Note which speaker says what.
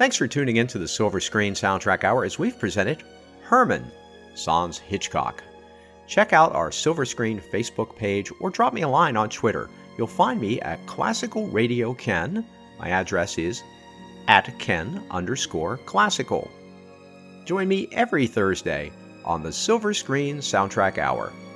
Speaker 1: Thanks for tuning in to the Silver Screen Soundtrack Hour as we've presented Herman, sans Hitchcock. Check out our Silver Screen Facebook page or drop me a line on Twitter. You'll find me at Classical Radio Ken. My address is @Ken_Classical. Join me every Thursday on the Silver Screen Soundtrack Hour.